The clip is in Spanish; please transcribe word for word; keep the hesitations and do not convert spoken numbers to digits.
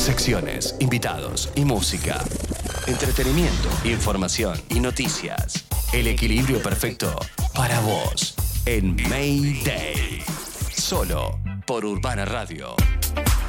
Secciones, invitados y música. Entretenimiento, información y noticias. El equilibrio perfecto para vos en Mayday. Solo por Urbana Radio.